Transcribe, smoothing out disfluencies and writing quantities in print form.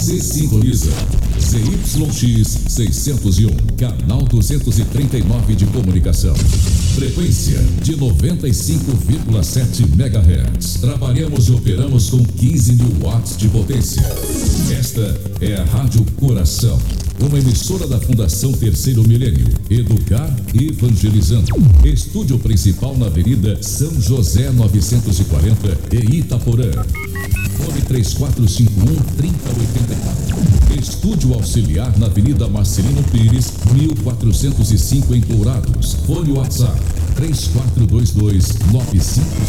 Se sintoniza ZYX 601, canal 239 de comunicação. Frequência de 95,7 MHz. Trabalhamos e operamos com 15 mil watts de potência. Esta é a Rádio Coração, uma emissora da Fundação Terceiro Milênio. Educar e evangelizando. Estúdio principal na Avenida São José 940, em Itaporã. Fone 3451-3084. Estúdio auxiliar na Avenida Marcelino Pires, 1405 em Dourados. Fone WhatsApp 3422-9500.